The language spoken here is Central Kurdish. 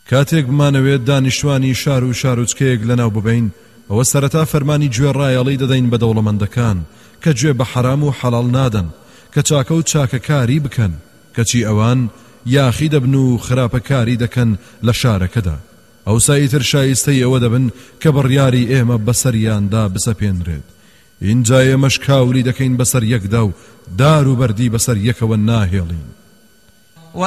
کاتێک بمانەوێت دانیشتوانی شار و شارۆچکەیەک لەناو ببین ئەوە سەرەتا فەرمانی گوێڕایەڵی دەدەین بە دەوڵەمەندەکان کە گوێ بە حەرام و حەڵاڵ نادەن کە چاکە و چاکەکاری بکەن کەچی ئەوان یاخی دەبن و خراپەکاری دەکەن لە شارەکەدا ئەوساییتر شایستەی ئەوە دەبن کە بڕیاری ئێمە بەسەریاندا بسەپێنرێت اینجا ئێمەش کاولی دەکەین بەسەر یەکدا و دار و بەردی بەسەر یەکەوە ناهێڵین